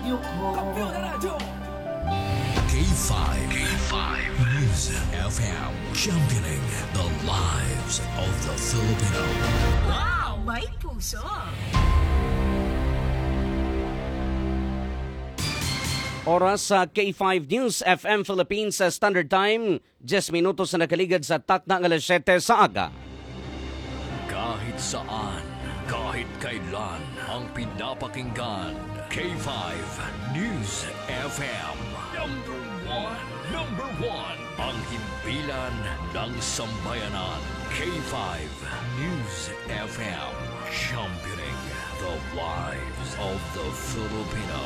radyo ko. K5 News FM, championing the lives of the Filipino. Wow, may puso! Oras sa K5 News FM Philippines sa Standard Time, 10 minutos na nakaligad sa takna ng alas 7 sa aga. Kahit saan, kahit kailan, ang pinapakinggan, K5 News FM. Number one, ang himpilan ng sambayanan, K5 News FM, championing the lives of the Filipino.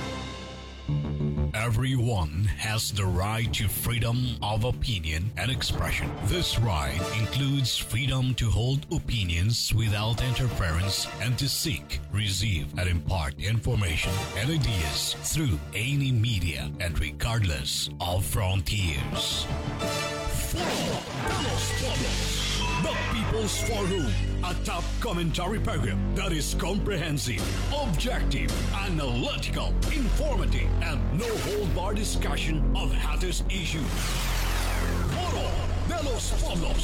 Everyone has the right to freedom of opinion and expression. This right includes freedom to hold opinions without interference and to seek, receive, and impart information and ideas through any media and regardless of frontiers. The People's Forum, a top commentary program that is comprehensive, objective, analytical, informative, and no-hold-bar discussion of hottest issues. Foro de los Pueblos.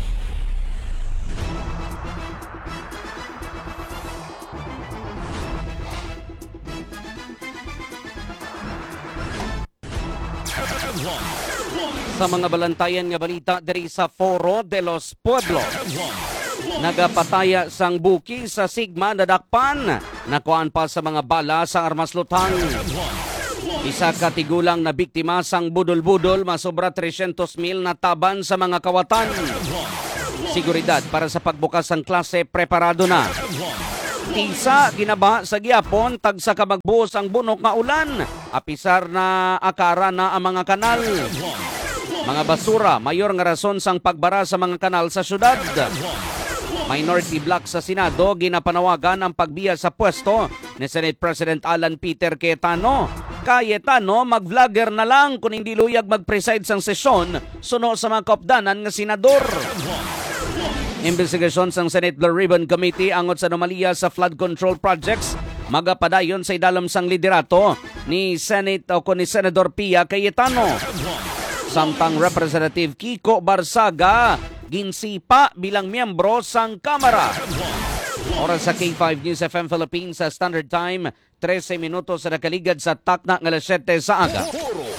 Sa mga balantayan nga balita diri sa Foro de los Pueblos. Nagapataya sang buki sa Sigma nadakpan. Nakuan pa sa mga bala sa armas lutang. Isa ka tigulang na biktima sang budol-budol masobra 300,000 na taban sa mga kawatan. Seguridad para sa pagbukas ng klase preparado na. Tisa ginaba sa gihapon tag sa kabagbuos ang bunok nga ulan. Apisar na akara na ang mga kanal. Mga basura, mayor nga rason sang pagbara sa mga kanal sa syudad. Minority block sa Senado, ginapanawagan ang pagbiya sa pwesto ni Senate President Alan Peter Cayetano. Cayetano, mag-vlogger na lang kung hindi luyag mag-preside sang sesyon, suno sa mga kaupdanan nga senador. Investigasyon sang Senate Blue Ribbon Committee angot sa anomalya sa flood control projects magapadayon sa idalam sang liderato ni Senate o ni Senador Pia Cayetano. Samtang Representative Kiko Barsaga ginsipa bilang miyembro sang Kamara. Oras sa K5 News FM Philippines sa Standard Time, 13 minutos sa nakaligad sa takna ng alas 7 sa aga.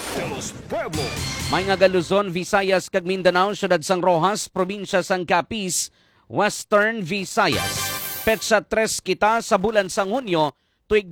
May nga Luzon, Visayas, kag Mindanao, syudad sang Rojas, probinsya sang Capiz, Western Visayas. Petsa 3 kita sa bulan sang Hunyo, tuig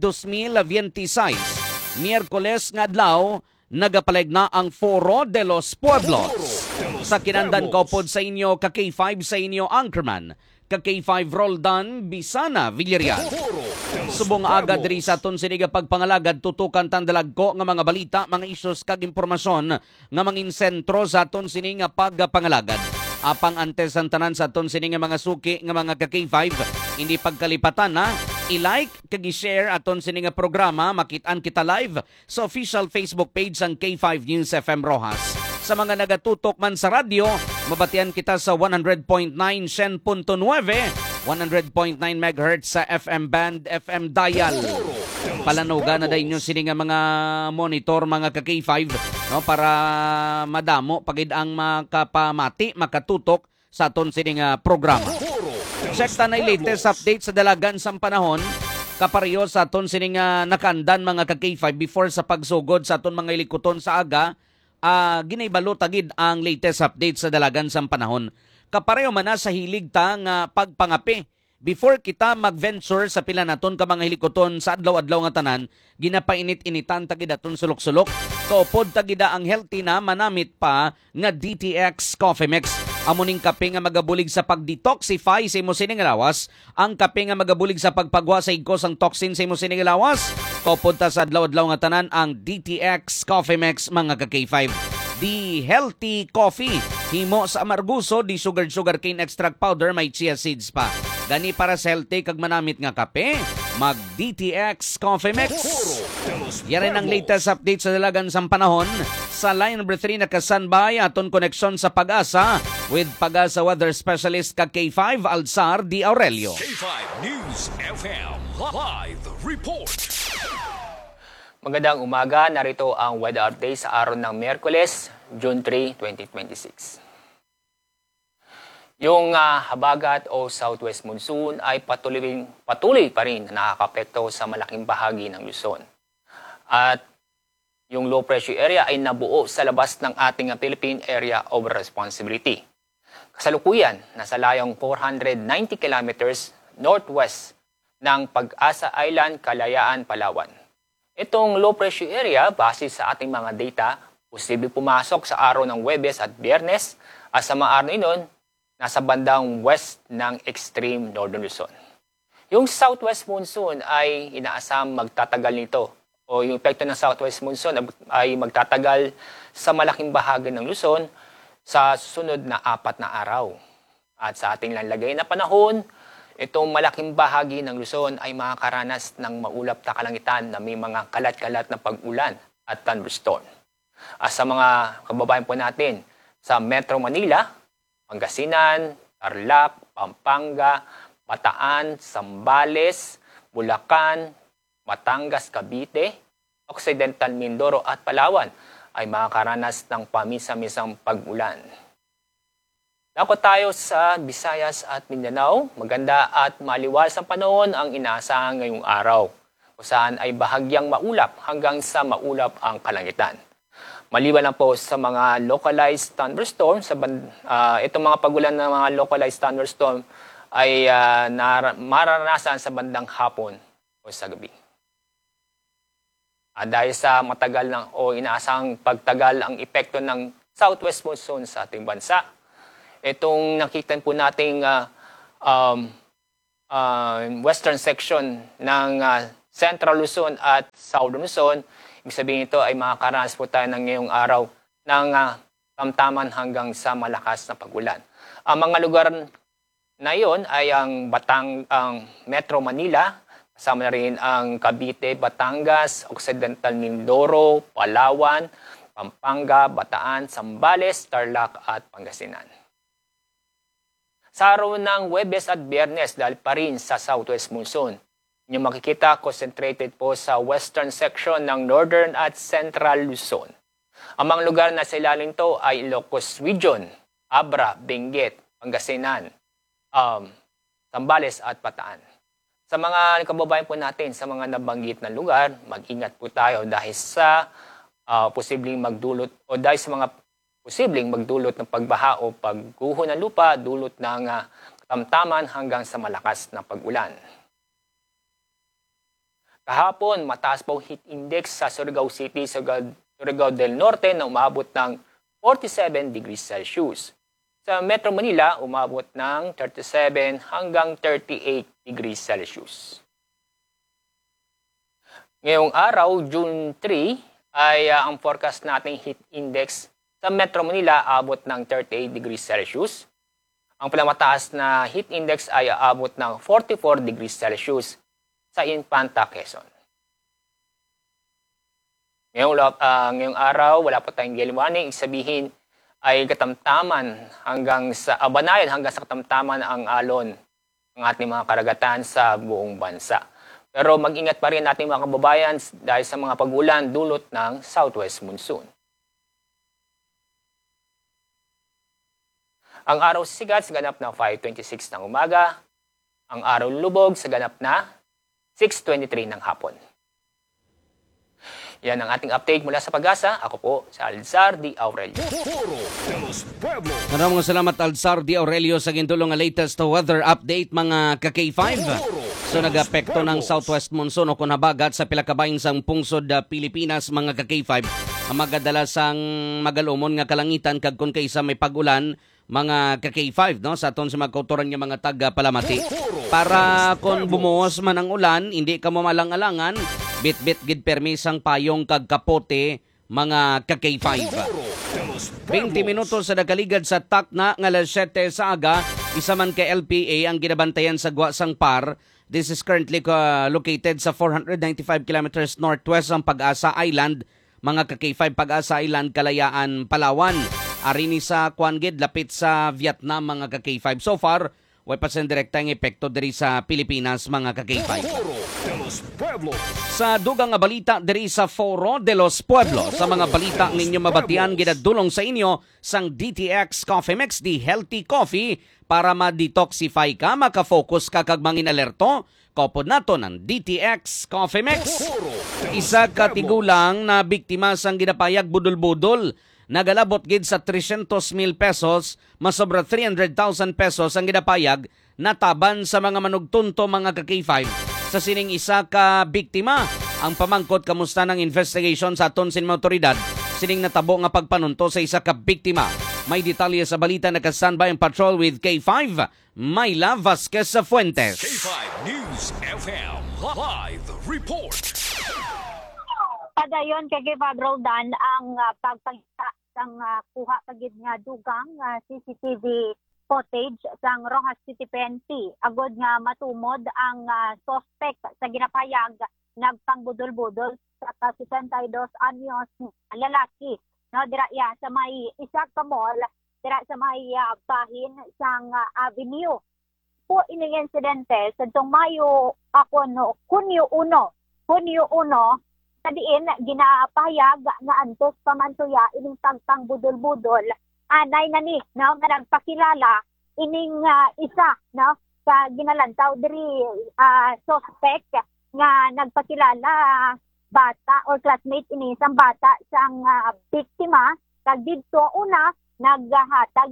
2026. Miyerkules nga adlaw, nagapaleg na ang Foro de los Pueblos. Sa kinandan kaupod sa inyo, ka K5 sa inyo Anchorman, ka K5 Roldan, Bisana, Villarreal. Subong agad diri sa aton siniga pagpangalagad tutukan tandalag ko nga mga balita, mga issues kag impormasyon nga mangin sentro sa aton sini nga pagpangalagad. Apang antes ang tanan sa aton sini nga mga suki nga mga ka K5, hindi pagkalipatan na i-like kag i-share aton sini nga programa, makitaan kita live sa official Facebook page sang K5 News FM Rojas. Sa mga nagatutok man sa radyo, mabatian kita sa 100.9 Shen.9, 100.9 MHz sa FM band, FM dial. Palanugan na dahil nyo sini nga mga monitor, mga ka-K5, no, para madamo pagid ang makapamati, makatutok sa aton sini nga programa. Check ta na latest update sa dalagan sang panahon, kapareho sa aton sini nga nakandan mga ka-K5 before sa pagsugod sa aton mga ilikuton sa aga. Ginaybalo tagid ang latest update sa dalagan sang panahon. Kapareho man na sa hilig ta nga pagpangapi. Before kita mag-venture sa pila naton ka mga hilikoton sa adlaw-adlaw nga tanan, ginapainit-initan tagid aton sulok-sulok. Kaupod tagida ang healthy na manamit pa nga DTX Coffee Mix. Amuning kape nga magabulig sa pag-detoxify sa imo sining lawas, ang kape nga magabulig sa pagpagwa sa igkos ang toxin sa imo sining lawas. Kaupod ta sa adlaw-adlaw nga tanan ang DTX Coffee Mix mga ka-K5. The healthy coffee, himo sa amarguso, di sugar cane extract powder, may chia seeds pa. Gani para sa healthy kag manamit nga kape, mag DTX Coffee Mix. Yan ang latest update sa dalagan sang panahon. Sa line number 3 nakasanbay aton koneksyon sa Pag-asa with Pag-asa weather specialist ka K5 Alzar Di Aurelio. K5 News FM live report. Magandang umaga, narito ang weather update sa araw ng Miyerkules, June 3, 2026. Yung habagat o southwest monsoon ay patuloy pa rin na nakakapekto sa malaking bahagi ng Luzon. At yung low pressure area ay nabuo sa labas ng ating Philippine Area of Responsibility. Kasalukuyan, nasa layong 490 kilometers northwest ng Pag-asa Island, Kalayaan, Palawan. Itong low pressure area, base sa ating mga data, posible pumasok sa araw ng Huwebes at Biyernes at sa mga araw nun, nasa bandang west ng extreme northern Luzon. Yung southwest monsoon ay inaasam magtatagal nito o yung epekto ng southwest monsoon ay magtatagal sa malaking bahagi ng Luzon sa susunod na 4 na araw. At sa ating lalagay na panahon, itong malaking bahagi ng Luzon ay makakaranas ng maulap na kalangitan na may mga kalat-kalat na pag-ulan at thunderstorm. At sa mga kababayan po natin sa Metro Manila, Pangasinan, Tarlac, Pampanga, Bataan, Zambales, Bulacan, Batangas, Cavite, Occidental Mindoro at Palawan ay makakaranas ng pamisa-misang pag-ulan. Dako tayo sa Visayas at Mindanao. Maganda at maliwalas ang panahon ang inaasahan ngayong araw, kung saan ay bahagyang maulap hanggang sa maulap ang kalangitan. Maliban lang po sa mga localized thunderstorm, itong mga pagulan ng mga localized thunderstorm ay mararanasan sa bandang hapon o sa gabi. Dahil sa matagal o inaasahang pagtagal ang epekto ng southwest monsoon sa ating bansa, itong nakita po nating western section ng Central Luzon at Southern Luzon, ibig sabihin ito ay makakaranas po tayo ng ngayong araw ng tamtaman hanggang sa malakas na pagulan. Ang mga lugar na iyon ay ang Metro Manila, kasama na rin ang Cavite, Batangas, Occidental Mindoro, Palawan, Pampanga, Bataan, Zambales, Tarlac at Pangasinan. Sa araw ng Huwebes at Biyernes, dahil pa rin sa southwest monsoon, yung makikita concentrated po sa western section ng northern at central Luzon. Ang mga lugar na sa ilalim to ay Ilocos Region, Abra, Benguet, Pangasinan, Zambales at Bataan. Sa mga kababayan po natin sa mga nabanggit na lugar, mag-ingat po tayo dahil sa posibleng magdulot o dahil sa mga posibleng magdulot ng pagbaha o pagguho ng lupa, dulot ng katamtaman hanggang sa malakas na pag-ulan. Kahapon, mataas po heat index sa Surigao City, Surigao del Norte na umabot ng 47 degrees Celsius. Sa Metro Manila, umabot ng 37 hanggang 38 degrees Celsius. Ngayong araw, June 3, ay ang forecast nating heat index sa Metro Manila abot ng 38 degrees Celsius. Ang pinakamataas na heat index ay aabot ng 44 degrees Celsius sa Infanta, Quezon. Ngayong araw, wala pa tayong gale warning. Sabihin ay katamtaman hanggang sa abanayan hanggang sa katamtaman ang alon ng ating mga karagatan sa buong bansa. Pero mag-ingat pa rin ating mga kababayan dahil sa mga pag-ulan dulot ng southwest monsoon. Ang araw sigat sa ganap na 5:26 ng umaga. Ang araw lubog sa ganap na 6:23 ng hapon. Yan ang ating update mula sa Pag-asa. Ako po si Alzar D. Aurelio. Maraming salamat Alzar D. Aurelio sa gindulong nga latest weather update mga ka-K5. So nag-apekto ng southwest monsoon o kunabagat sa pilakabayin sang pungsod Pilipinas mga ka-K5. Ang magadalasang magalumon nga kalangitan kag kun kaysa may pag-ulan mga ka-K5 no sa aton sa magkautoran nga mga taga Palamati. Para kung bumuhos man ang ulan, hindi ka mamalang-alangan, bit-bit gid permisang payong kag kapote mga ka-K5. 20 minutos sa nakaligad sa takna nga alas 7 sa aga, isa man ka LPA ang ginabantayan sa Guasang Par. This is currently located sa 495 kilometers northwest ng Pag-asa Island, mga ka-K5 Pag-asa Island, Kalayaan, Palawan. Arini sa Kuangid, lapit sa Vietnam mga ka-K5. So far, way pa sa direkta ang epekto diri sa Pilipinas mga ka-K5. los Pueblos. Sa dugang nga balita diri sa Foro de los Pueblos, sa mga balita ng inyo mabatian ginadulong sa inyo sang DTX Coffee Mix, the healthy coffee para ma-detoxify ka, maka-focus ka kag mangin alerto. Kopod nato ng DTX Coffee Mix. Isa ka tigulang na biktima sang ginapayag budol-budol. Nagalabot gid sa 300,000 pesos, masobra 300,000 pesos ang ginapayag nataban sa mga manugtunto mga ka-K5 sa sining isa ka biktima. Ang pamangkot kamusta ng investigation sa aton sin otoridad sining natabo nga pagpanunto sa isa ka biktima. May detalye sa balita, naka-standby ang patrol with K5, Myla Vasquez Fuentes. K5 News FM Live Report. Padayon kay Roldan ang pagpangita sang kuha pagid nga dugang CCTV footage sang Rojas City PNP. Agod nga matumod ang suspect sa ginapayag nagpangbudol-budol sa 62 anyos lalaki. No, dira ya sa may isa ka mall, dira sa may bahin sang avenue. Po ining insidente sa Mayo ako no Hunyo 1 sa diin ginapahayag nga antos pamantuya ining tagtang budol-budol. Anay na ni no nga nagpakilala ining isa no sa ginalantaw diri suspect nga nagpakilala bata or classmate ini isang bata sang biktima. Kag didto una naghatag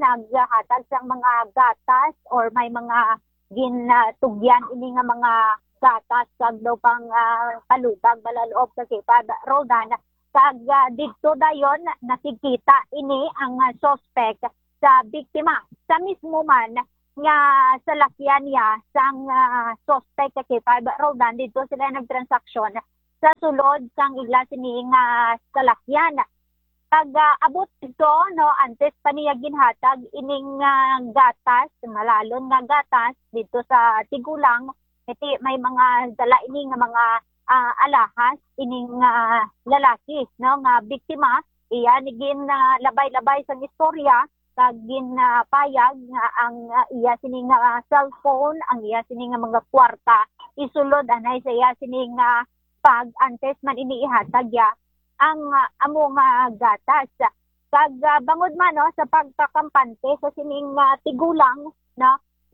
sang mga gatas or may mga ginatugyan ini nga mga gatas kag daw pang palubag balaloob sa K5 Roldan. Kag didto dayon nakikita ini ang suspect sa biktima. Sa mismo man nga sa lakyan niya sang suspect sa K5 Roldan, dito sila nagtransaksyon sa sulod sang igla sining salakyan. Pag abot dito no antes pa niya ginhatag ining gatas, malalon nga gatas dito sa tigulang. Iti may mga dala ini nga mga alahas ining lalaki no nga biktima. Iya nigin labay-labay sang istorya kag ginapayag nga ang iya sining cellphone, ang iya sining mga kwarta isulod anay sa iya sining pag antes man iniihatag ya ang among gatas. Kag bangod man no sa pagkakampante sa sining tigulang no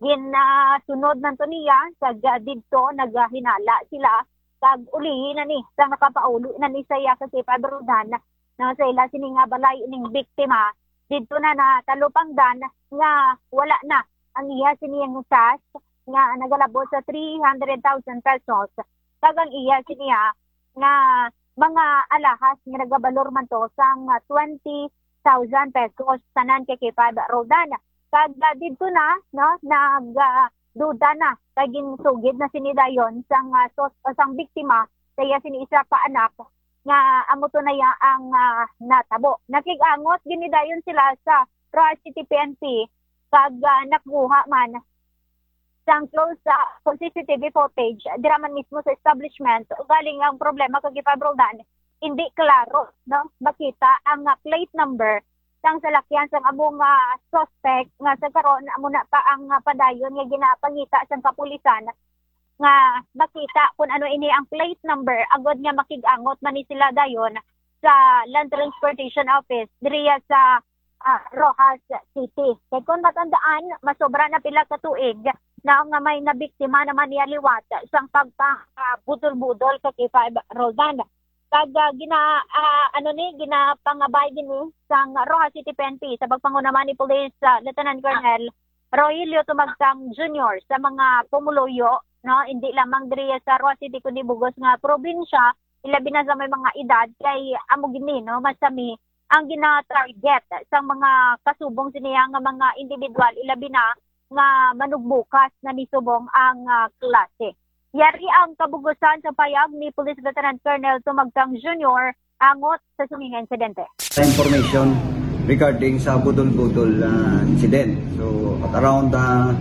sunod man to niya kag didto naghinala sila kag uli na ni sa nakapauli na ni saya sa K5 Roldan no sa ila sining balay ining biktima didto na natalupangdan nga wala na ang iya sining cash nga nagalabot sa 300,000 pesos. Kagang iya siya nga mga alahas nga nagabalor man to sang 20,000 pesos tanan kay K5 Roldan. Kag didto na no nagduda na kag ginsugid na sinidayon sang biktima kaya sini isa pa anak nga amo to na ya ang natabo. Nakigangot ginidayon sila sa Rojas City PNP kag nakuha man sang close sa CCTV footage dira man mismo sa establishment. Galing ang problema kag K5 Roldan, hindi klaro no makita ang plate number sang salakyan sang among suspect nga sa karon amo na pa ang padayon nga ginapangita sang kapulisan nga makita kung ano ini ang plate number. Agod nga makigangot man ni sila dayon sa Land Transportation Office diriya sa Rojas City. Kay kung matandaan masobra na pila ka tuig na nga may nabiktima naman niya liwat sang pagpabudol-budol kay K5 Roldan. Kag ginapangabay din sang Rojas City PNP sa pagpanguna ni Police Lieutenant Colonel Rogelio Tumagtang Jr. sa mga pumuluyo no hindi lamang diriya sa Rojas City kundi bugos nga probinsya, ilabi na sa may mga edad kay amo gini no masami ang gina-target sa mga kasubong siniya nga mga individual, ilabi na nga manugbukas na nisubong ang klase. Yari ang kabugusan sa payag ni Police Lieutenant Colonel Tumagtang Jr. angot sa suming insidente. Information regarding sa budol-budol incident. So at around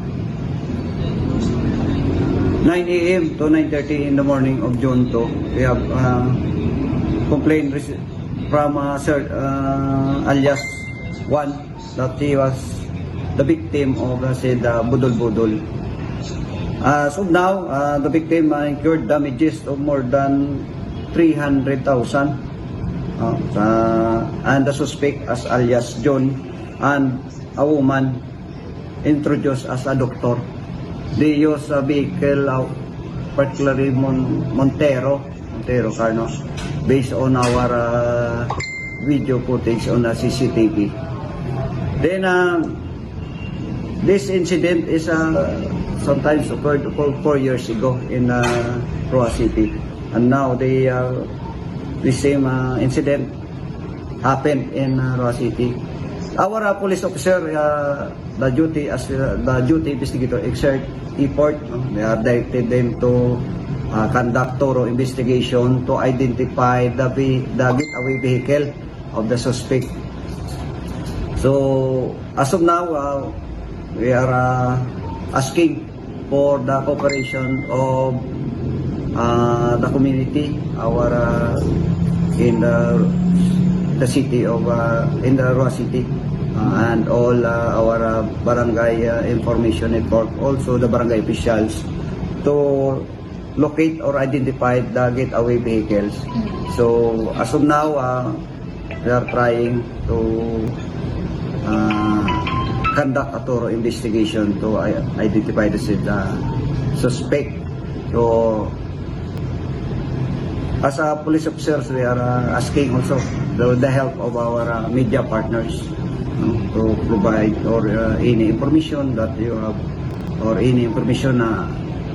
9 a.m. to 9:30 in the morning of June 2, we have complaint from Sir alias 1 that he was the victim of said budol-budol. As of now, the victim incurred damages of more than 300,000. And the suspect as alias John and a woman introduced as a doctor. They use a vehicle, particularly Montero car, no? Based on our video footage on the CCTV. Then this incident is sometimes occurred 4 years ago in Roa City, and now the same incident happened in Roa City. Our police officer, the duty investigator, exert effort. They are directed them to conduct thorough investigation to identify the getaway vehicle of the suspect. So as of now, we are asking for the cooperation of the community, in the city of in the Roa City, and all our barangay information network, also the barangay officials, to locate or identify the getaway vehicles. So as of now, we are trying to conduct a thorough investigation to identify the suspect. So as a police officers, we are asking also the help of our media partners to provide or any information that you have, or any information na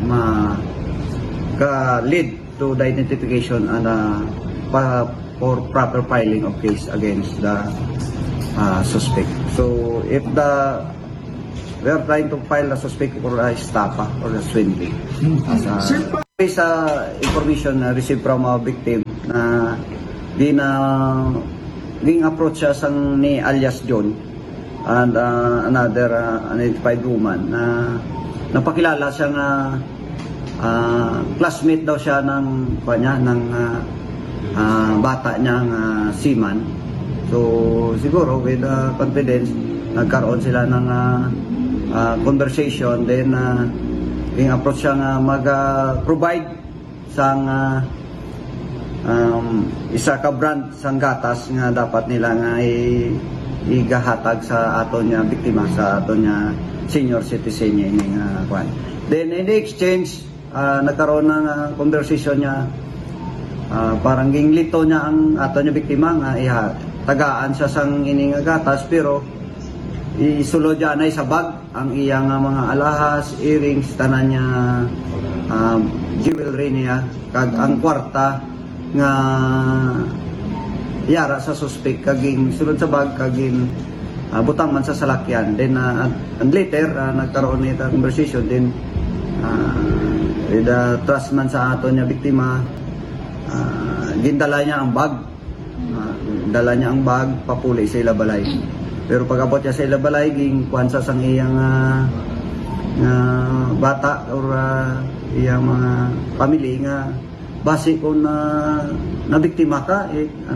lead to the identification and for proper filing of case against the suspect. So if we are trying to file a suspect for a estafa or a swindling. Based information received from a victim na being approach siya ni alias John and another unidentified woman na napakilala siya nga classmate daw siya ng bata niyang seaman. So siguro with confidence nagkaroon sila ng conversation, then yung approach siya nga mag-provide sang isa ka brand sang gatas nga dapat nila nga igahatag sa ato niya biktima, sa ato niya senior citizen niya ini nga kwan. Then in the exchange nagkaroon ng conversation niya, parang ginglito niya ang ato niya biktima nga tagaan siya sang ini nga gatas, pero isulod niya na sa bag ang iyang mga alahas, earrings, tanan niya jewelry niya, kag ang kwarta nga yara sa suspect kaging sulod sa bag, kaging butang man sa salakyan. Then and later nagkaroon nita conversation, then with the trust man sa ato niya biktima, gindala niya ang bag, dala niya ang bag papuli sa ilabalay. Pero pag abot niya sa ilabalay, ging kuwan sa sang iyang bata or iyang mga family nga base kung na biktima ka,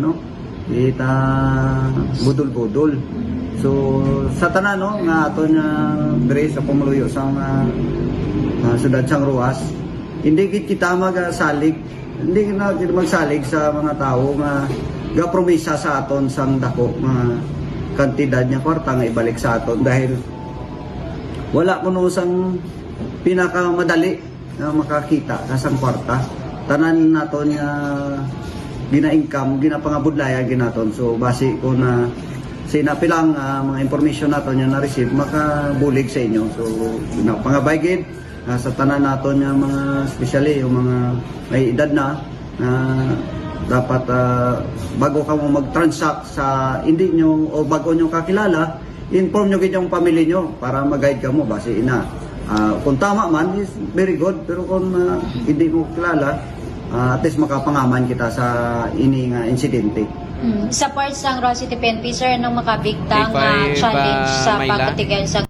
budol-budol. So sa tanan nga ato niya dire sa pumuluyo sa sudad sang Roas, hindi kita magsalig, hindi na magsalig sa mga tao nga gapromisa sa aton sang dako nga kantidad niya kwarta nga ibalik sa aton, dahil wala kuno sang pinakamadali na makakita kasang kwarta. Tanan naton nga gina-income, ginapangabudlayan ginaton. So base ko na sinapilang mga information naton nga na-receive makabulig sa inyo. So pangabay sa tanan naton nga mga especially yung mga may edad na dapat bago ka mo mag-transact sa hindi nyo o bago nyo kakilala, inform nyo ganyang pamilya nyo para mag-guide ka mo base ina. Kung tama man is very good, pero kung hindi mo kilala, at least makapangaman kita sa ini nga insidente. Sa parts ng Roa City PNP, sir, nang makabigtang challenge sa pagkatigan sa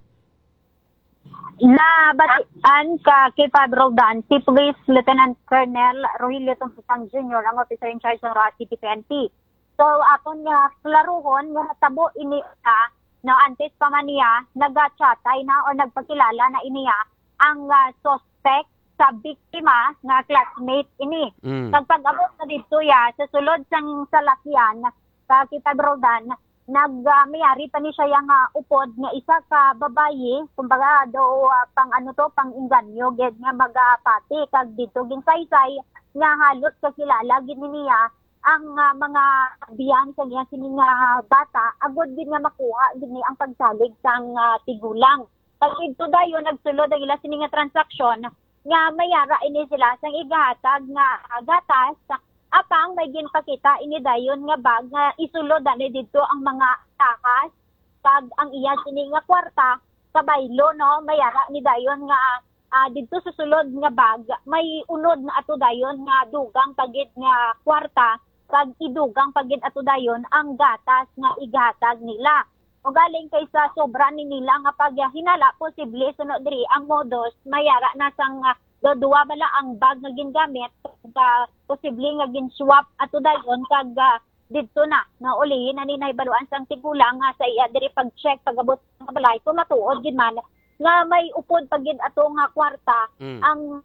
Nabatian ka kay Pablo Dan, si Police Lieutenant Colonel Rogelio Tumpusang Jr., ang officer in charge ng Roa City PNP. So, aton nga klaruhon, nga natabo ini na antes pa man niya, nag-chatay na o nagpakilala na iniya ang suspect sa biktima nga classmate ini. Kag pag-abot na dito sa sulod sang salakyan sa Kitag-Roldan, nagmayari pa ni siya yang upod nga isa ka babayi, kumbaga daw pang pang inganyo gid nga magapati kag dito ginsaysay nga halot kakilala gid niya ang mga biyan sa niya sini nga bata agod gid nga makuha gid ang pagsalig sang tigulang. Kag dito dayon nagsulod ang ila sini nga transaksyon nga mayara ini sila sang igahatag nga gatas apang may ginpakita ini dayon nga bag nga isulod ani dito ang mga takas kag ang iya sini nga kwarta kabaylo no mayara ni dayon nga dito sa sulod nga bag may unod na ato dayon nga dugang pagid nga kwarta kag idugang pagid ato dayon ang gatas nga igatag nila. O galing kay sa sobra ni nila nga pag hinala posible sunod diri ang modus mayara na sang duwa bala ang bag nga gingamit posible nga gin-swap ato dayon kag didto na ulihin na ni nahibaluan sang tigulang nga sa iya diri pag-check pag-abot ng balay kung matuod gid man nga may upod pagid ato nga kwarta ang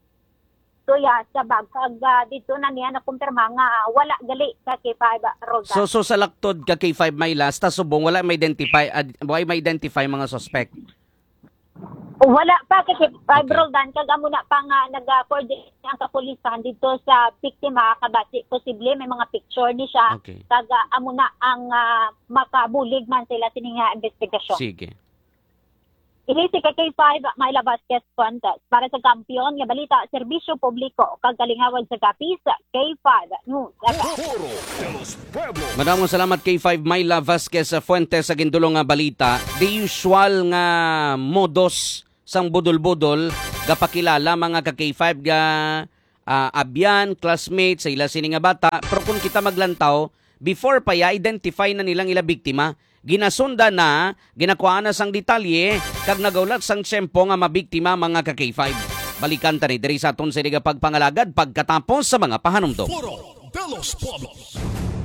tuya sa bag kag dito na niya nakumpirma nga wala gali sa K5 Roldan. So sa laktod ka K5 Maylas ta subong wala may identify mga suspect. Wala pa kasi Roldan kag amo na pa nga nag-coordinate ang kapulisan dito sa biktima kabati posible may mga picture ni siya kag amo na ang makabulig man sila sining investigasyon. Sige. Ini si K5 Myla Vasquez Fuentes para sa Kampiyon nga balita serbisyo publiko kag kalingawag sa kapis K5 News. Maraming salamat K5 Myla Vasquez Fuentes sa gindulong nga balita. The usual nga modus sang budol-budol gapakilala mga ka K5 ga abyan, classmates sa ila sini nga bata. Pero kung kita maglantaw, before pa identify na nilang ila biktima, ginasunda na, ginakuha na sang detalye, kag nagaulat sang tiyempo nga mabiktima mga ka K5. Balikan ta ni diri sa aton sa pagpangalagad pagkatapos sa mga pahanumdom. Foro de los Pueblos.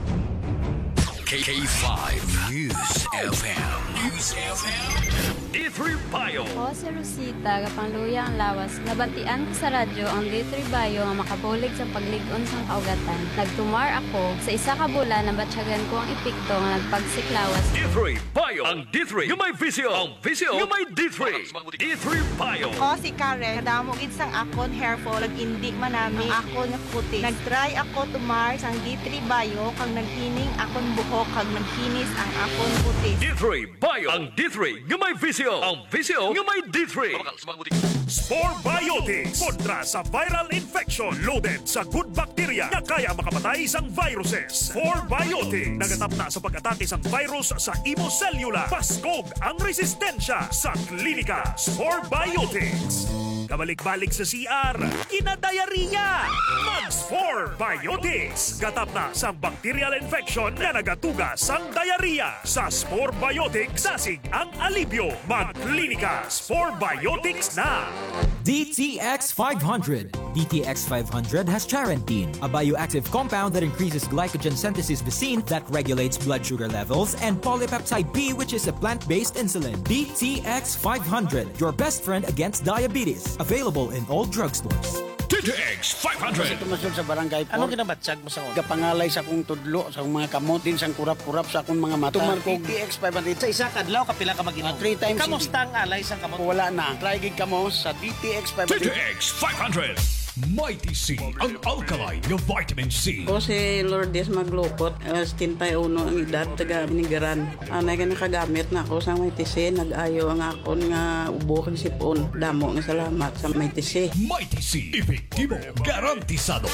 K5 News FM. News FM. D3 Bayo. Ako si Rosita, kapangluya ang lawas. Nabatian ko sa radyo ang D3 Bayo nga makabulig sa pagligon sang kaugatan. Nagtumar ako sa isa ka bulan na batsyagan ko ang epekto nga nagpagsiklawas. D3 Bayo. Ang D3 yung may visyo. Ang visyo yung may D3. D3 Bayo. Ako si Karen, kadamog sang akon hair fall, nag-indik manami ang akon nga kutis. Nag-try ako tumar sang D3 Bayo, kang naghining akon buhok, kang naghinis ang akon kutis. D3 Bayo. Ang D3 yung may visyo. Ang visyo yung may D3. Spore Biotics kontra sa viral infection loaded sa good bacteria na kaya makapatay sang viruses. Spore Biotics nagatap na sa pag-atake sang virus sa imo cellula. Paskog ang resistensya sa klinika. Spore Biotics. Kabalik-balik sa CR, kinadayariya. Mag-Spore Biotics. Gatap na sa bacterial infection na nagatuga sang diarrhea. Sa Spore Biotics, sasig ang alibyo. Mag-klinika. Spore Biotics na. DTX 500. DTX 500 has charantine, a bioactive compound that increases glycogen synthesis vacine that regulates blood sugar levels, and polypeptide B, which is a plant-based insulin. DTX 500, your best friend against diabetes. Available in all drugstores. DTX 500. Tumasod sa barangay po. Ano ginabatsag mo sa ako? Kapangalay sa akong tudlo, sa akong mga kamot, din sa kurap-kurap sa akong mga mata. Tumar ko DTX 500. Sa isa kadlaw, kapila ka mag-inom. 3 times. Kamusta ang alay sa kamot? Wala na. Try gig kamo sa DTX 500. DTX 500. Mighty C, ang alkaline ng vitamin C. Ako si Lourdes Maglupot, 71 ang edad, taga Binigaran. Anay ka nakagamit na ako sa Mighty C, nag-ayo ang akon nga ubo kang sipon. Damo nga salamat sa Mighty C. Mighty C, epektibo, garantisado.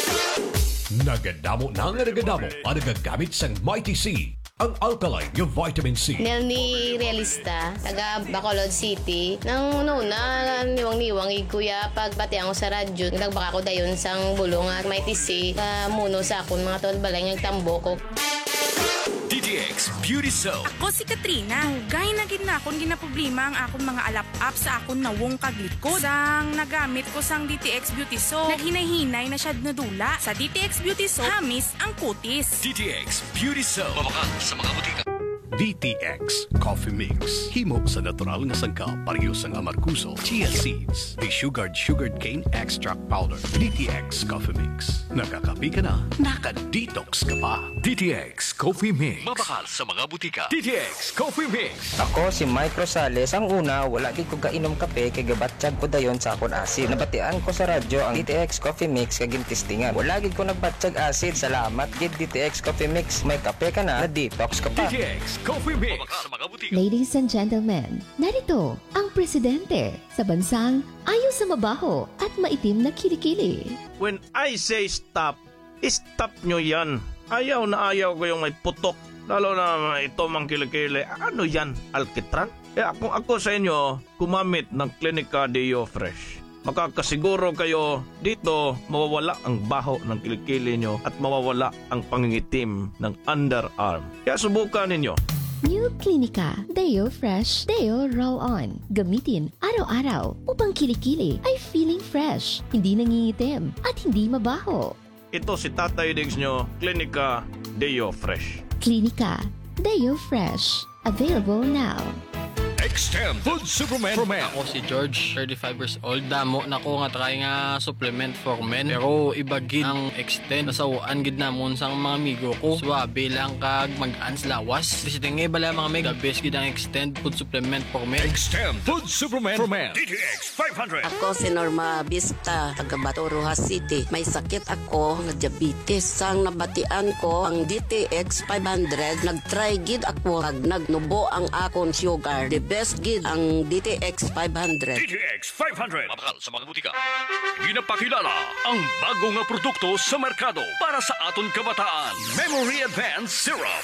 Nagadamo na nga nagadamo ang nagagamit sang Mighty C. Ang alkaline yung vitamin C. Nelny Realista, taga Bacolod City. Nang una, niwang-niwang kuya, pagpati ako sa radyo, nagbaka ko dayon sang bulong at Mighty C, muno sa akon mga tol balay nagtambo ko. DTX Beauty Soap. Ako si Katrina. Gay na gid na akon ginaproblema ang akon mga alap-up sa akon nawong kaglikod. Sang nagamit ko sang DTX Beauty Soap, naghinay-hinay na siya nadula. Sa DTX Beauty Soap, hamis ang kutis. DTX Beauty Soap. Mabakan sa mga butika. DTX Coffee Mix. Himo sa natural nga sangkap, pareho sang amarkuso, chia seeds, sugared cane extract powder. DTX Coffee Mix. Nakakapi ka na, naka-detox ka pa. DTX Coffee Mix. Mabakal sa mga butika. DTX Coffee Mix. Ako si Mike Rosales. Ang una, wala gid ko kainom kape kay gabatsyag ko dayon sa akon acid. Nabatian ko sa radyo ang DTX Coffee Mix kay gintistingan. Wala gid ko nagbatsyag acid. Salamat gid DTX Coffee Mix. May kape ka na detox ka pa. DTX Coffee Mix. Sa mga butika. Ladies and gentlemen, narito ang presidente sa bansang ayaw sa mabaho at maitim na kilikili. When I say stop, stop nyo yan. Ayaw na ayaw ko yung may putok. Lalo na ito mang kilikili. Ano yan? Alkitran? Kaya kung ako sa inyo, kumamit ng Clinica Deo Fresh. Makakasiguro kayo dito mawawala ang baho ng kilikili nyo at mawawala ang pangingitim ng underarm. Kaya subukan ninyo. New Clinica Deo Fresh Deo Roll On. Gamitin araw-araw upang kilikili ay feeling fresh, hindi nangingitim at hindi mabaho. Ito si Tatay Diggs nyo, Clinica Deo Fresh. Clinica Deo Fresh. Available now. Extend Food Supplement for Men. Ako si George, 35 years old. Damo na ko nga try nga supplement for men. Pero iba gid ang extend. Nasawaan gid namon sang mga amigo ko. Swabe lang kag mag-ans lawas. Kasi tingay bala mga meg, the best gid ang extend food supplement for men. Extend Food Supplement for Men. DTX 500. Ako si Norma Vista, taga Bato, Rojas City. May sakit ako nga diabetes. Sang nabatian ko ang DTX 500, nag-try gid ako kag nagnubo ang akon sugar. The best gid ang DTX 500. DTX 500. Mabakal sa mga butika. Ginapakilala ang bago nga produkto sa merkado para sa aton kabataan. Memory Advanced Syrup.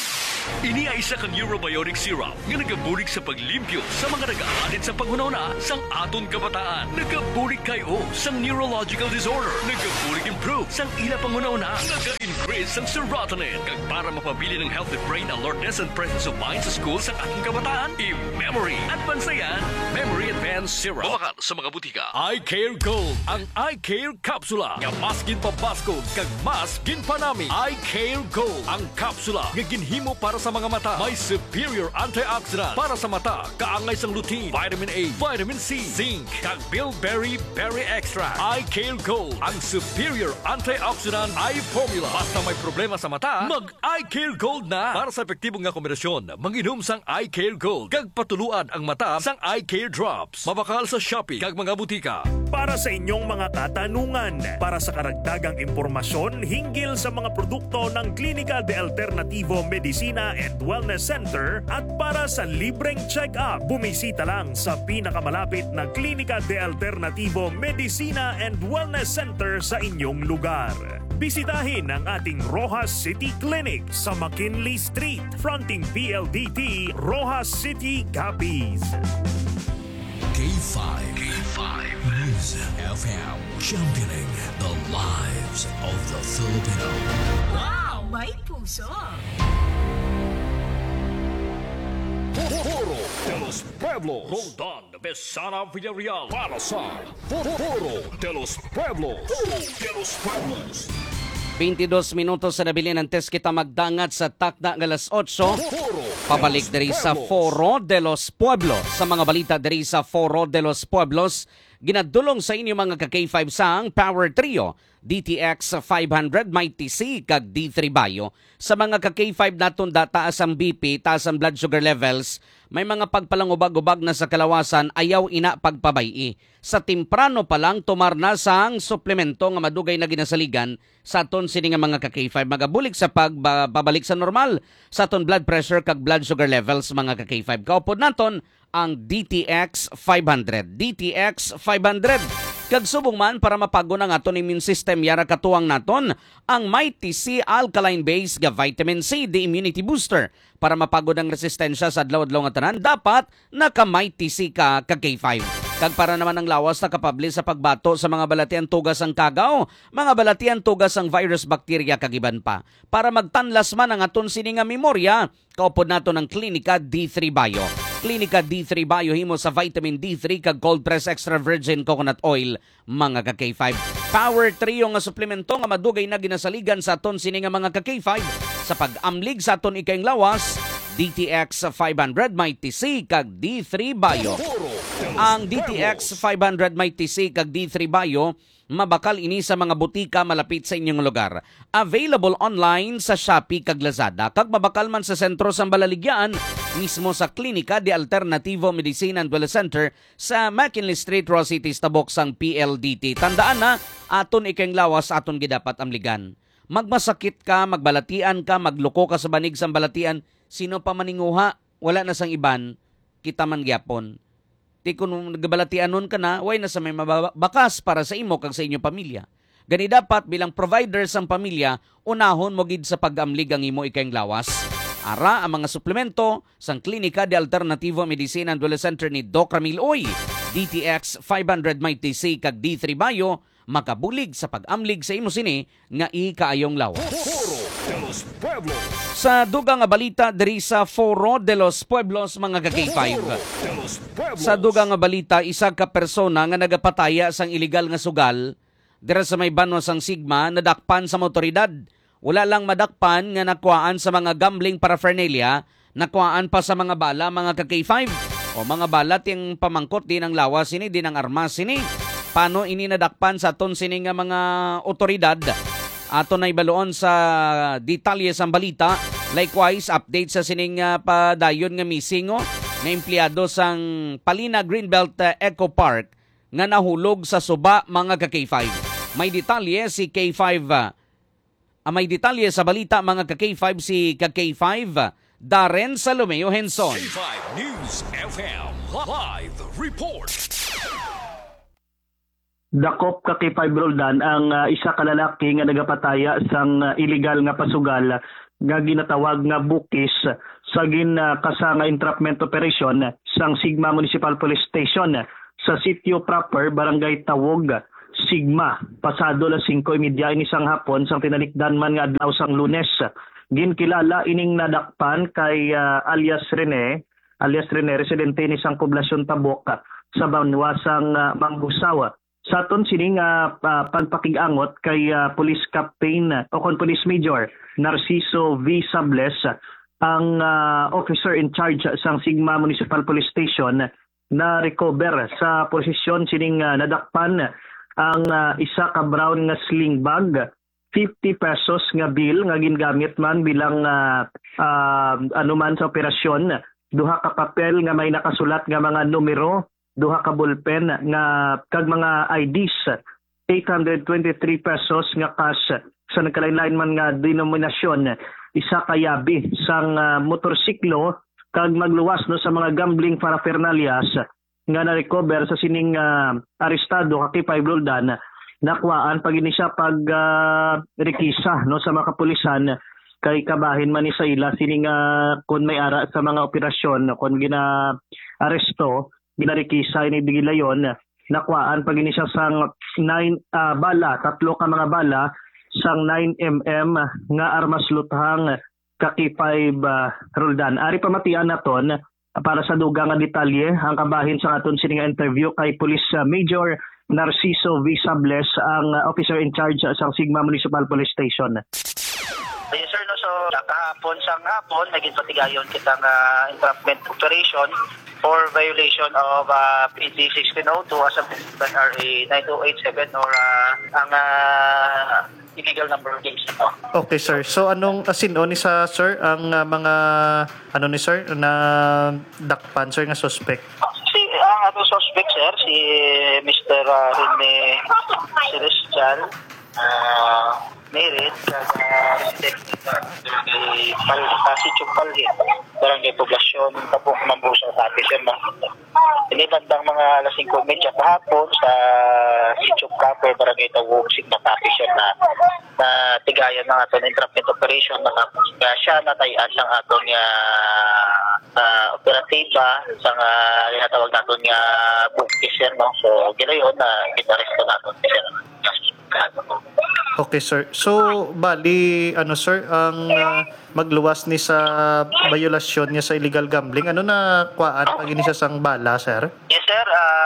Ini ay isa kang Eurobiotic syrup nga nagabulig sa paglimpyo sa mga nag-aalit sa panghunahuna sang aton kabataan. Nagabulig kayo sang neurological disorder. Nagabulig improve sang ila panghunahuna. Nag-increase sang serotonin. Kag para mapabili ng healthy brain alertness and presence of mind sa school sa ating kabataan, i-memory at bansayan. Memory Advanced Syrup. Mabakal sa mga butika. Eye Care Gold. Ang Eye Care Capsula. Nga mas ginpabaskog kag mas ginpanami. Eye Care Gold. Ang kapsula nga ginhimo para sa mga mata. May superior antioxidant para sa mata. Kaangay sang lutein, vitamin A, vitamin C, zinc, kag bilberry berry extract. Eye Care Gold. Ang superior antioxidant eye formula. Basta may problema sa mata, mag Eye Care Gold na. Para sa epektibong nga kombinasyon, manginom sang Eye Care Gold. Kag patuluan ang mata sang Eye Care Drops. Mabakal sa Shopee kag mga butika. Para sa inyong mga katanungan, para sa karagdagang impormasyon hinggil sa mga produkto ng Clínica de Alternativo Medicina and Wellness Center at para sa libreng check-up, bumisita lang sa pinakamalapit na Clínica de Alternativo Medicina and Wellness Center sa inyong lugar. Bisitahin ang ating Rojas City Clinic sa McKinley Street, fronting PLDT, Rojas City, Capiz. K5 News FM, championing the lives of the Filipino. Wow, may puso! Foro de los Pueblos. Roldan Besana Villarreal para sa Foro de los Pueblos. Foro de los Pueblos. 22 minutos sa nabilin ng test kita magdangat sa takda ng alas 8. Pabalik diri sa Foro de los Pueblos. Sa mga balita diri sa Foro de los Pueblos, ginadulong sa inyo mga ka-K5 sang Power Trio, DTX 500, Mighty C, kag D3 Bio. Sa mga ka-K5 naton taas ang BP, taas ang blood sugar levels, may mga pagpalangubag-ubag na sa kalawasan, ayaw ina pagpabayi. Sa timprano pa lang, tumar na sang suplemento nga madugay na ginasaligan sa aton sini nga mga ka-K5. Magabulig sa pagbabalik sa normal sa aton blood pressure kag blood sugar levels mga ka-K5. Kaupod naton ang DTX 500. DTX 500. Kag subong man para mapago ng aton immune system yara katuwang naton ang Mighty C alkaline base nga vitamin C, the immunity booster. Para mapagod ang resistensya sa adlaw-adlaw nga tanan, dapat naka Mighty C ka K5. Kag para naman ang lawas na kapabli sa pagbato sa mga balatian tugas ang kagaw, mga balatian tugas ang virus, bakterya kagiban pa. Para magtanlas man ang aton sini nga memorya, kaupod nato ng Clínica D3 Bio. Clínica D3 Bio himo sa vitamin D3 kag cold press extra virgin coconut oil mga ka-K5. Power Trio nga suplemento nga madugay na ginasaligan sa aton sini nga mga ka-K5 sa pag-amlig sa aton ikaing lawas, DTX 500 may TC kag D3 Bayo. Ang DTX 500 may TC kag D3 Bayo mabakal ini sa mga butika malapit sa inyong lugar. Available online sa Shopee kag Lazada. Kag mabakal man sa sentro sa Balaligyan, mismo sa Klinika de Alternativo Medicine and Wellness Center sa McKinley Street, Rosites, Tabok sang PLDT. Tandaan na, aton ikeng lawas, aton gidapat amligan. Magmasakit ka, magbalatian ka, magluko ka sa banig sa balatian, sino pa maninguha, wala na sang iban, kita man gyapon. Di kung nagbalatianon ka na, way na sa may mabakas para sa imo kag sa inyong pamilya. Gani dapat bilang provider sang pamilya, unahon mo gid sa pag-amlig ang imo ikeng lawas. Ara ang mga suplemento sang Klinika de Alternativo Medicine and Wellness Center ni Doc Ramil Oy. DTX 500 may TC kag D3 Bayo, makabulig sa pag-amlig sa imo sini nga ikaayong lawas. Sa dugang nga balita diri sa Foro de los Pueblos mga ka-K5. Sa dugang nga balita, isa ka persona nga nagapataya sang iligal nga sugal dira sa may banwa sang Sigma nadakpan sa motoridad. Wala lang madakpan nga nakuhaan sa mga gambling paraphernalia, nakuhaan pa sa mga bala mga ka-K5 o mga bala ting pamangkot din ang lawas sini, din ang armas sini. Paano ini nadakpan sa aton sini nga mga otoridad? Ato na ibaloon sa detalye sa balita. Likewise, update sa sining padayon nga missing na empleyado sang Palina Greenbelt Eco Park nga nahulog sa suba mga ka-K5. May detalye si K5. May detalye sa balita mga ka-K5 si ka-K5 Darren Salomeo Henson. K5 News FM Live Report. Dakop ka kay 5 Roldan ang isa ka lalaki nga nagapataya sang illegal nga pasugal nga ginatawag nga bukis sa kasanga entrapment operation sang Sigma Municipal Police Station sa sitio proper Barangay Tawog, Sigma. Pasado las 5:30 ini sang hapon sang tinalikdan man nga adlaw sang Lunes. Ginkilala ining nadakpan kay alias Rene, residente ni sang poblasyon Tabok sa banwa sang Mangbusaw. Sa aton sining pagpakig-angot kay Police Captain o Police Major Narciso V. Sables, ang officer in charge sang Sigma Municipal Police Station, na recover sa posisyon sining nadakpan ang isa ka brown nga sling bag, 50 pesos nga bill nga gingamit man bilang anuman sa operasyon, duha ka papel nga may nakasulat nga mga numero, duha ka ballpen nga kag mga IDs, 823 pesos nga cash sa nagkalain-lain man nga denominasyon, isa ka yabi sang motorsiklo kag magluwas no sa mga gambling paraphernalias nga na-recover sa sining arestado kay 5 Roldan. Nakuhaan pag ini siya pag rekisa no sa mga kapulisan kay kabahin man ni sa ila sining kun may ara sa mga operasyon kun gina aresto ginarikisa ini bigilayon. Nakuhaan pag ini siya sang 9 bala, tatlo ka mga bala sang 9mm nga armas luthang kaki 5 Roldan. Ari pamatian naton para sa dugang nga detalye ang kabahin sa aton sining interview kay Police Major Narciso V. Sables, ang officer in charge sa Sigma Municipal Police Station. Yes sir, no, so kahapon sang hapon naging patigayon kitang entrapment operation for violation of PD 1602 as a RA 9287 or ang illegal number of games ito. Okay sir, so anong asino ni sa sir ang mga ano ni sir na dakpan sir nga suspect? Ang atong suspect sir si Mr. Rene Celestial Merit si Chumpalhit Barangay Poblasyon Tabok Mambusa sa atin sir. Inibandang mga alas 5:30 kahapon sa Sitio Proper Barangay Tawog Sigma Sir na tigayan ng aton entrapment operation na siya natayan sang aton nga operatiba sang tinatawag naton nga bukis sir no. So ginayon na ginaresto naton sir. Okay sir. So bali ano sir ang magluwas ni sa violasyon niya sa illegal gambling, ano na kuhaan pag ini siya sang bala sir? Yes sir,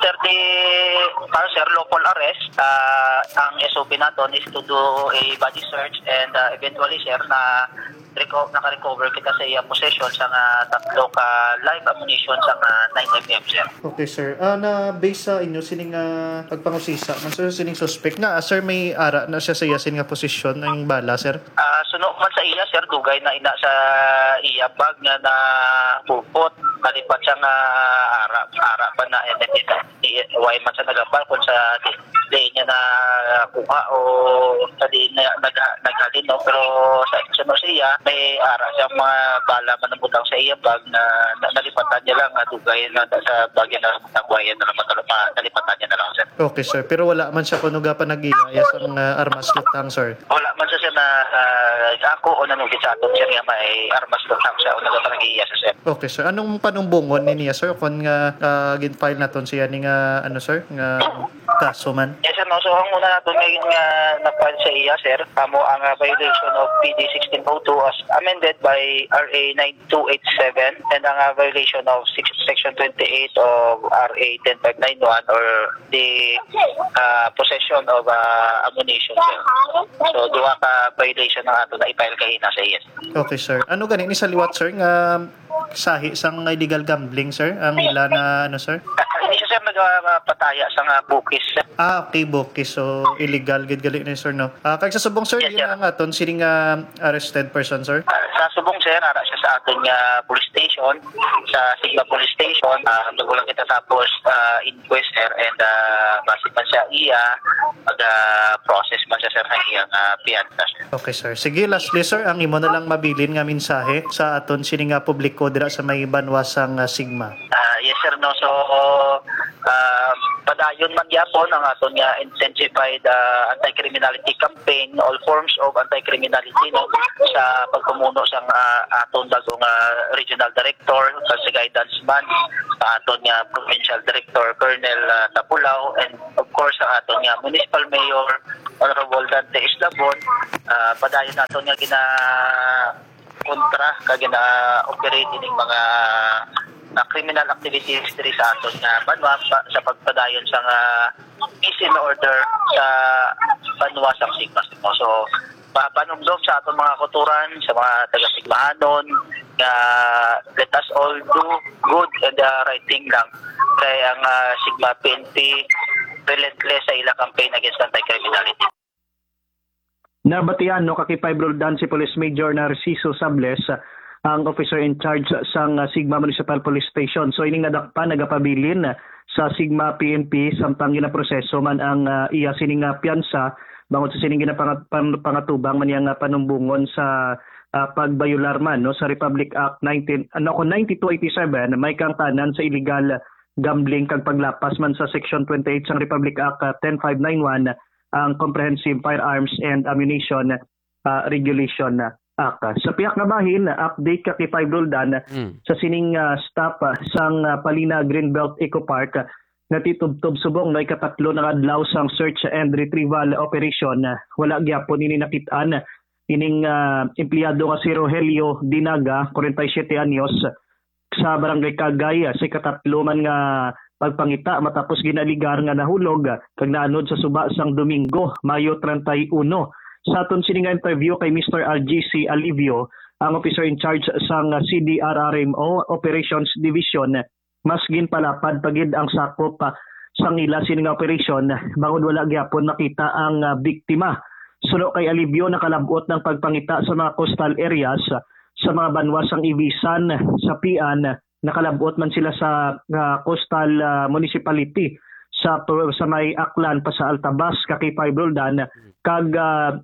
after the sir, lawful arrest, ang SOP natin is to do a body search and eventually, sir, naka-recover kita sa iya possession sa tatlo ka live ammunition sa 9mm, sir. Okay, sir. Na based sa inyo sining pagpangusisa, man sir sining suspect na sir may ara na siya sa iya sining posisyon ng bala, sir. Sunod man sa iya, sir, dugay na ina sa iya bag nga na pupot, malipat siya nga ara pa na why man sa nagabal kung sa di niya na kuha o sa di na naghalin, no? Pero sa siya, may ara siyang mga bala manabutang sa iya bag na nalipatan niya lang dugay na sa bagay na nagwayan na nalipatan niya na lang, sir. Okay, sir. Pero wala man siya kunuga pa nag-iya sang armas lutang, sir. Wala man siya na ako o nanugit sa aton, sir, nga may armas lutang siya o nagapa nag-iya sa, sir. Okay, sir. Anong panumbungon niya, sir, kung nga gin-file naton siya ni nga sir, nga kaso man? Yes, sir, no. So ang una natin nga na-file sa iya, sir, kamo ang violation of PD 1602 as amended by RA 9287 and ang violation of Section 28 of RA 10591 or the possession of ammunition, sir. So duha ka violation ng ato na i-file kay na sa iya. Okay, sir. Ano ganin ni sa liwat, sir, nga sahi sang illegal gambling, sir? Ang ila na sir? Hindi siya, sir, nagpataya sa bukis. Okay, bukis. So, illegal. Gid-gali na, sir, no? Kaya sa subong, sir, yes, yun nga aton, sining arrested person, sir? Sa subong, sir, nara siya sa aton nga police station, sa Sigma Police Station. Nagulang kita tapos inquest, sir, and basic man siya iya, mag-process man siya, sir, ng iyang piyansa, sir. Okay, sir. Sige, lastly, sir, ang imo na lang mabilin nga mensahe sa aton sining publiko dira sa may banwasang Sigma. Yes, sir, no. So, padayon man yapon ang aton nga intensified anti-criminality campaign, all forms of anti-criminality, no, sa pagpamuno sa aton bagong regional director, sa guidance man, sa aton nga provincial director, Colonel Tapulaw, and of course sa aton nga municipal mayor, Honorable Dante Islabon. Padayon naton nga kontra kag na-operate ining mga criminal activities diri sa aton nga banwa sa pagpadayon sa peace and order sa banwa sa Sigma. So panumdom sa aton mga kuturan, sa mga taga-Sigmahanon nga let us all do good and the right thing lang. Kaya ang Sigma PNP relentless sa ila campaign against anti-criminality. Nabatian no kakipay Roldan si Police Major Narciso Sables, ang officer in charge sang Sigma Municipal Police Station. So ining nadakpa nagapabilin sa Sigma PNP samtang ginaproseso man ang iya sining piyansa bangod sa sining pangatubang man yang panumbungon sa pagbayular man no sa Republic Act 9287 may kangtanan sa illegal gambling kag paglapas man sa Section 28 sang Republic Act 10591 ang Comprehensive Firearms and Ammunition Regulation Act. Sa piyak nga bahin, update ka kay Roldan sa sining staff sang Palina Greenbelt Eco Park nga titubtob subong na ikatatlo na adlaw sang search and retrieval operation. Wala gyapon ini nakitaan ining empleyado nga si Rogelio Dinaga, 47 anyos, sa Barangay Cagay sa ikatatlo man nga pagpangita matapos ginaligar nga nahulog kag naanod sa suba sang Domingo, Mayo 31. Sa aton sining interview kay Mr. RGC Alivio, ang officer in charge sang CDRRMO Operations Division, mas ginpalapad pagid ang sakop sang ila sining operation bangod wala gyapon nakita ang biktima. Sulo kay Alivio nakalabot ng pagpangita sa mga coastal areas sa mga banwa sang Ibisan, sa Pian, nakalabot man sila sa coastal municipality sa may Aklan pa sa Altabas kakipay Roldan kag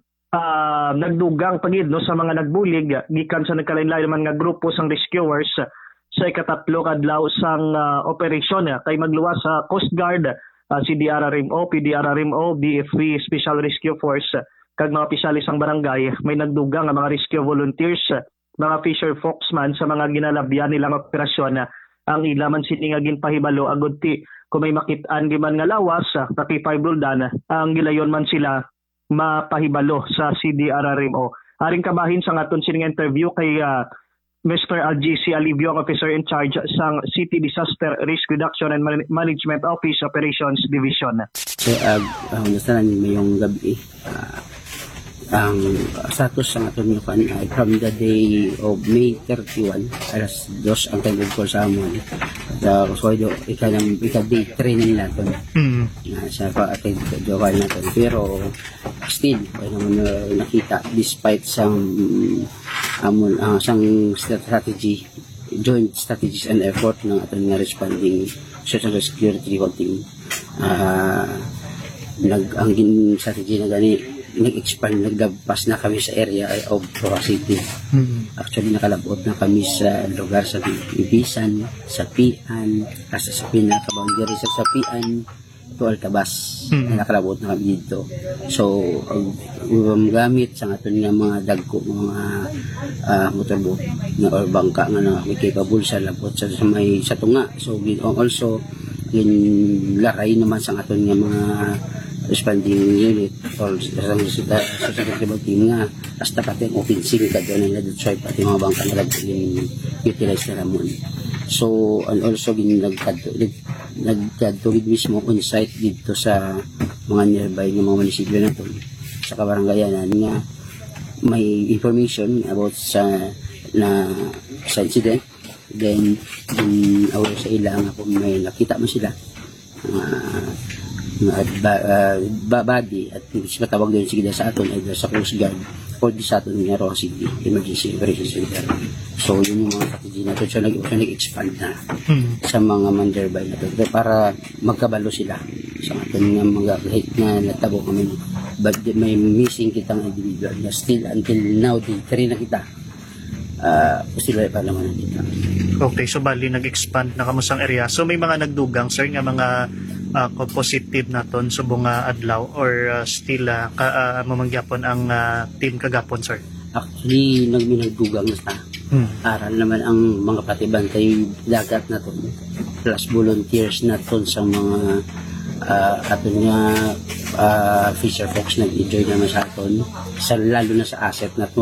nagdugang pagid no sa mga nagbulig gikan sa nagkalain-lain man nga grupo sang rescuers sa ikatatlo kadlaw sang operasyon kay magluwas sa Coast Guard, CDRRMO, PDRRMO, BFP Special Rescue Force kag mga opisyales sang barangay. May nagdugang nga mga rescue volunteers, mga fisher folks man sa mga ginalabyan nilang operasyon. Ang ilaman sininga ginpahibalo agud ti kung may makitaan di man nga lawas kakipay Roldan, ang gilayon man sila mapahibalo sa CDRRMO. Aring kabahin sa aton sining interview kay Mr. LGC Alivio, Officer in Charge sang City Disaster Risk Reduction and Management Office Operations Division. So, gusto na yung gabi. Ang status sa aton yung kan ay from the day of May 31, alas 2 ang time of call sa amon. So, ika-day training natin. Sa pa-attend jokan natin. Pero, still, ay naman nakita, despite sang strategy, joint strategies and effort ng aton nga responding social security team. Ang strategy na gani, nag-expand, naglabas na kami sa area of Rojas City. Actually, nakalabot na kami sa lugar sa Ibisan, sa Pian, kasi sa pinaka-boundary sa Pian, to Altabas. Nakalabot na kami dito. So, gamit sa aton nga mga dagko, mga motorboat na or bangka nga na may capable sa labot sa may sa tunga. So, also, laray naman sa aton nga mga responding unit or sa social team nga hasta pati ang offensive ka doon na dito pati mga bangka na utilize na ramon. So, and also nagkatugid mismo on site dito sa mga nearby ng mga munisipyo na to sa kabaranggayanan nga may information about sa incident, then aware sa ilang kung may nakita mo sila body at matawag doon sige sa aton either sa Coast Guard o di sa aton nga Rojas City Emergency Operations Center. So yun yung mga strategy natin. So nag-expand na sa mga manderbay natin para magkabalo sila sa aton nga mga kahit na natabo kami, but may missing kitang individual na still until now di na kita sila pa naman dito. Okay, so bali nag-expand na kamusang area. So may mga nagdugang sir nga mga positive naton subong adlaw or still mamangyapon ang team kagapon sir? Actually nagdugang na sa aral naman ang mga patibantay dagat naton plus volunteers naton sa mga aton nga fisher folks nag-enjoy naman sa aton sa lalo na sa asset naton